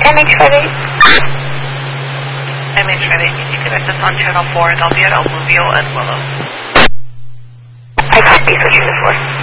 MH58. MH58, can you connect us on channel 4 and I'll be at El Movio and Willow. I copy, switching to 4.